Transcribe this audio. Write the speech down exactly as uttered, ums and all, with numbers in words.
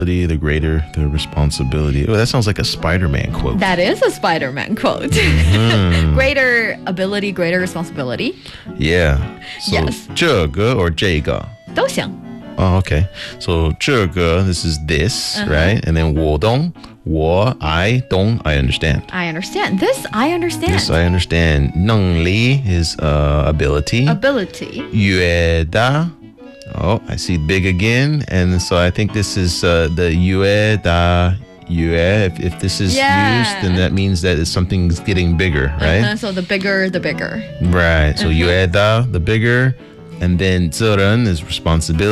the greater the responsibility. Oh, that sounds like a Spider-Man quote. That is a Spider-Man quote. Mm. Greater ability, greater responsibility. Yeah. So Yes. 这个 or 这个? 都行。 Oh, okay. So 这个 this is this, Uh-huh. right? And then 我懂我 I 懂 I understand. I understand. This I understand. This I understand. 能力 is uh, ability. Ability. 觉得 Oh, I see big again. And so I think this is uh, the 觉得 yue. If, if this is Yeah. used, then that means that it's something's getting bigger, right? Uh-huh, so the bigger, the bigger. Right. So Uh-huh. 觉得 the bigger. And then 责任 is responsibility.